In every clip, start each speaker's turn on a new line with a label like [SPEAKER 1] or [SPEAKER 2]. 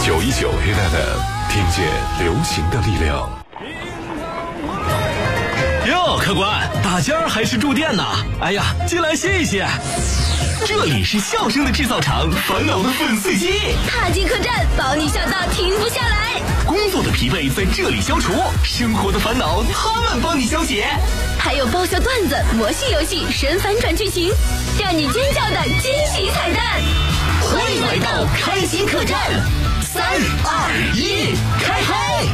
[SPEAKER 1] 919 FM， 听见流行的力量。
[SPEAKER 2] 哟，客官，打尖儿还是住店呢？哎呀，进来歇一歇。这里是笑声的制造厂，烦恼的粉碎机。
[SPEAKER 3] 踏进客栈，保你笑到停不下来。
[SPEAKER 2] 工作的疲惫在这里消除，生活的烦恼他们帮你消解。
[SPEAKER 3] 还有爆笑段子、魔性游戏、神反转剧情，让你尖叫的惊喜彩蛋。
[SPEAKER 2] 欢迎来到开心客栈，3、2、1，开嗨！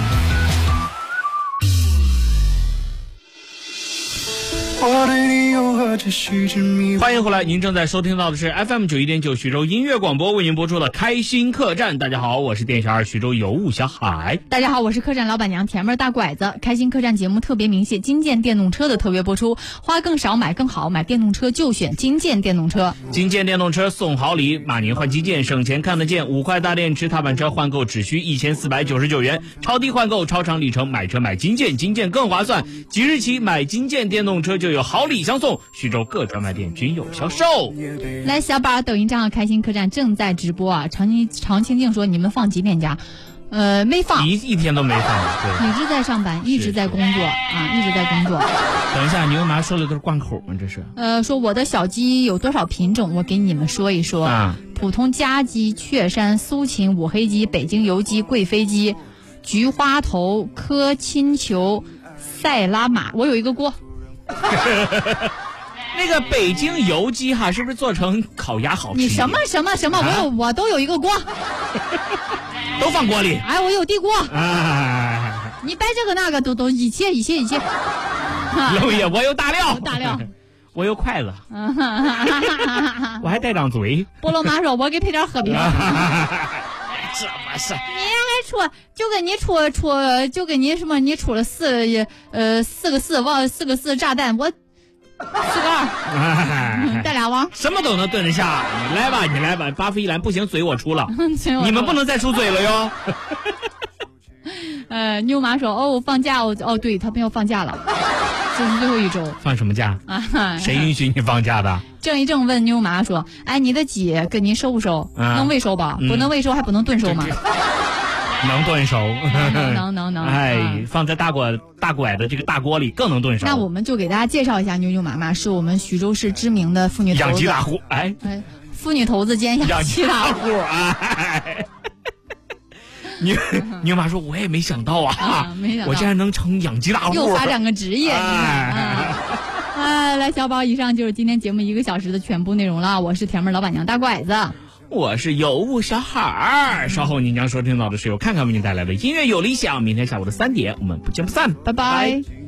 [SPEAKER 4] 欢迎回来，您正在收听到的是 FM91.9 徐州音乐广播为您播出的开心客栈。大家好，我是店小二徐州有物小海。
[SPEAKER 5] 大家好，我是客栈老板娘甜妹大拐子。开心客栈节目特别鸣谢金建电动车的特别播出，花更少买更好，买电动车就选金建电动车。
[SPEAKER 4] 金建电动车送好礼，马年换金建，省钱看得见，5块大电池踏板车换购只需1499元，超低换购，超长里程买车买金建，金建更划算。即日起买金建电动车就有好礼相送，徐州各专卖店均有销售。
[SPEAKER 5] 来，小宝抖音账号开心客栈正在直播啊！常清静说你们放几点假？没放，
[SPEAKER 4] 一天都没放。对，
[SPEAKER 5] 一直在上班，一直在工作啊，一直在工作。
[SPEAKER 4] 等一下，你干嘛说的都是贯口吗？这是？
[SPEAKER 5] 说我的小鸡有多少品种？我给你们说一说啊。普通家鸡、雀山、苏秦、五黑鸡、北京油鸡、贵妃鸡、菊花头、科钦球、塞拉马。我有一个锅。
[SPEAKER 4] 那个北京油鸡哈，是不是做成烤鸭好吃？
[SPEAKER 5] 你什么？我都有一个锅，
[SPEAKER 4] 都放锅里。
[SPEAKER 5] 哎，我有地锅。你掰这个那个都一切。
[SPEAKER 4] 老爷，我有大料，我有筷子，我还带张嘴。
[SPEAKER 5] 菠萝麻说：“我给配点喝饼。”
[SPEAKER 4] 这不是
[SPEAKER 5] 你还出就跟你什么？你出了4个4炸弹，我4个2，带俩王，
[SPEAKER 4] 什么都能炖得下。你来吧，巴菲一兰不行，嘴我出了，你们不能再出嘴了哟。
[SPEAKER 5] 妞妈说：“放假对他们要放假了，这是最后一周。
[SPEAKER 4] 放什么假？谁允许你放假的？”
[SPEAKER 5] 郑一正问妞妈说：“哎，你的鸡跟你收不收？能喂收吧？不能喂收还不能炖收吗？”
[SPEAKER 4] 能炖熟，
[SPEAKER 5] 能。
[SPEAKER 4] 哎，放在大拐的这个大锅里更能炖熟。
[SPEAKER 5] 那我们就给大家介绍一下妞妈妈，是我们徐州市知名的妇女头子，
[SPEAKER 4] 养鸡大户。哎，
[SPEAKER 5] 妇女头子兼养鸡大户。
[SPEAKER 4] 哎，妞妈说，我也没想到啊，
[SPEAKER 5] 没想到
[SPEAKER 4] 我竟然能成养鸡大户，
[SPEAKER 5] 又发展个职业。来，小宝，以上就是今天节目1个小时的全部内容了。我是甜妹老板娘大拐子。
[SPEAKER 4] 我是有物小孩。稍后您将收听到的是由看看为您带来的音乐有理想。明天下午的3点，我们不见不散，
[SPEAKER 5] 拜拜。